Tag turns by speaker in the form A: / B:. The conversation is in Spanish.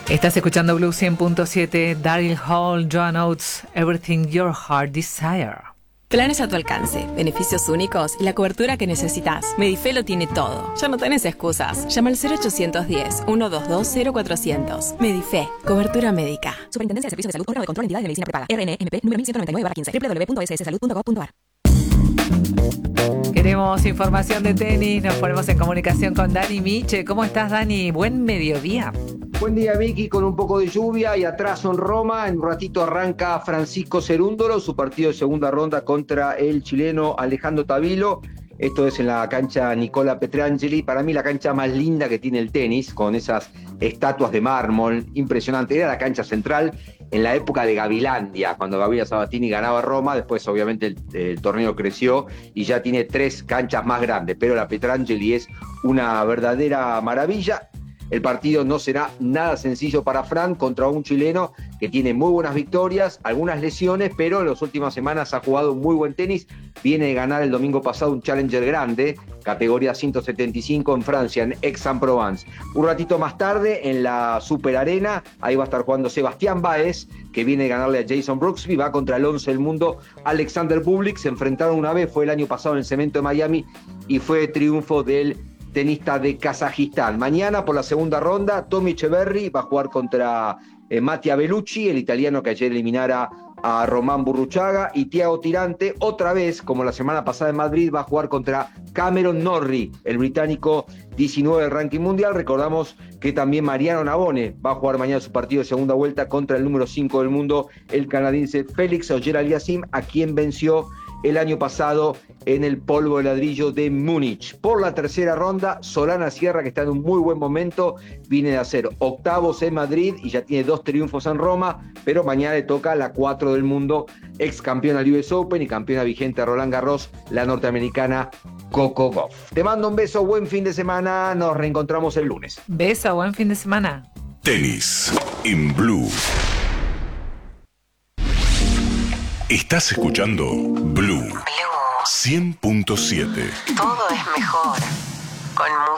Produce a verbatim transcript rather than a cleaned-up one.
A: Estás escuchando Blue cien punto siete, Daryl Hall, Joan Oates, Everything Your Heart Desire.
B: Planes a tu alcance, beneficios únicos y la cobertura que necesitas. Medife lo tiene todo. Ya no tenés excusas. Llama al cero ochocientos diez, ciento veintidós, cero cuatrocientos. Medife, cobertura médica.
C: Superintendencia de Servicios de Salud, órgano de control, entidades de medicina prepaga. R N M P número mil ciento noventa y nueve barra quince. doble u doble u doble u punto s s salud punto gov punto a r.
A: Queremos información de tenis, nos ponemos en comunicación con Dani Miche. ¿Cómo estás, Dani? Buen mediodía.
D: Buen día, Vicky, con un poco de lluvia y atraso en Roma. En un ratito arranca Francisco Cerúndolo, su partido de segunda ronda contra el chileno Alejandro Tavilo. Esto es en la cancha Nicola Petrangeli. Para mí la cancha más linda que tiene el tenis, con esas estatuas de mármol, impresionante. Era la cancha central en la época de Gavilandia, cuando Gabriela Sabatini ganaba Roma. Después obviamente el, el torneo creció y ya tiene tres canchas más grandes, pero la Petrangeli es una verdadera maravilla. El partido no será nada sencillo para Fran contra un chileno que tiene muy buenas victorias, algunas lesiones, pero en las últimas semanas ha jugado muy buen tenis. Viene de ganar el domingo pasado un Challenger grande, categoría ciento setenta y cinco en Francia, en Aix-en-Provence. Un ratito más tarde en la Super Arena, ahí va a estar jugando Sebastián Báez, que viene de ganarle a Jason Brooksby, va contra el once del mundo Alexander Bublik. Se enfrentaron una vez, fue el año pasado en el Cemento de Miami y fue triunfo del tenista de Kazajistán. Mañana por la segunda ronda, Tommy Echeverry va a jugar contra eh, Mattia Bellucci, el italiano que ayer eliminara a Román Burruchaga, y Thiago Tirante, otra vez, como la semana pasada en Madrid, va a jugar contra Cameron Norrie, el británico diecinueve del ranking mundial. Recordamos que también Mariano Navone va a jugar mañana su partido de segunda vuelta contra el número cinco del mundo, el canadiense Félix Auger-Aliassime, a quien venció el año pasado en el polvo de ladrillo de Múnich. Por la tercera ronda, Solana Sierra, que está en un muy buen momento, viene de hacer octavos en Madrid y ya tiene dos triunfos en Roma, pero mañana le toca la cuatro del mundo, ex campeona del U S Open y campeona vigente de Roland Garros, la norteamericana Coco Gauff. Te mando un beso, buen fin de semana, nos reencontramos el lunes.
A: Beso, buen fin de semana.
E: Tenis en Blue. Estás escuchando Blue cien punto siete.
F: Todo es mejor con música.